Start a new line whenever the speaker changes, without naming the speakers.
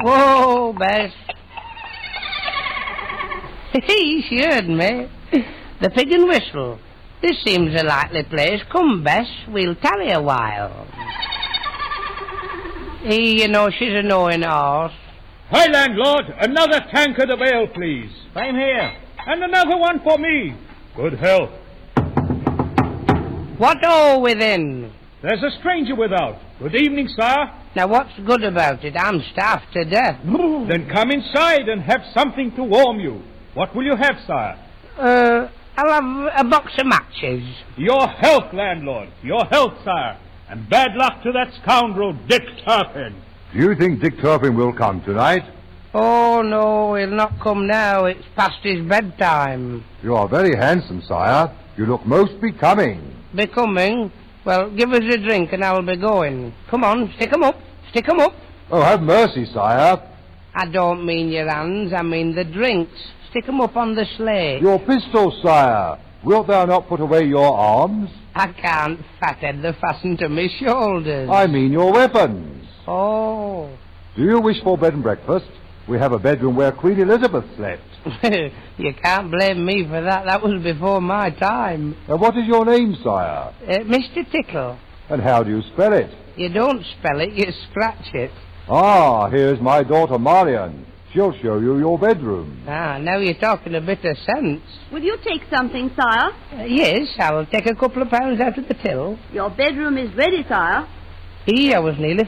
Whoa, Bess. She heard me. The Pig and Whistle. This seems a likely place. Come, Bess, we'll tarry a while. You know, she's a knowing horse.
Hi, landlord. Another tankard of ale, please.
Same here.
And another one for me. Good health.
What all within?
There's a stranger without. Good evening, sire.
Now, what's good about it? I'm starved to death.
Then come inside and have something to warm you. What will you have, sire?
I'll have a box of matches.
Your health, landlord. Your health, sire. And bad luck to that scoundrel, Dick Turpin.
Do you think Dick Turpin will come tonight?
Oh, no, he'll not come now. It's past his bedtime.
You are very handsome, sire. You look most becoming.
Becoming? Well, give us a drink and I'll be going. Come on, stick 'em up. Stick 'em up.
Oh, have mercy, sire.
I don't mean your hands, I mean the drinks. Stick 'em up on the slate.
Your pistol, sire. Wilt thou not put away your arms?
I can't, fathead, they're fastened to my shoulders.
I mean your weapons.
Oh.
Do you wish for bed and breakfast? We have a bedroom where Queen Elizabeth slept.
You can't blame me for that. That was before my time.
And what is your name, sire?
Mr. Tickle.
And how do you spell it?
You don't spell it, you scratch it.
Ah, here's my daughter Marian. She'll show you your bedroom.
Ah, now you're talking a bit of sense.
Will you take something, sire?
Yes, I'll take a couple of pounds out of the till.
Your bedroom is ready, sire.
I was nearly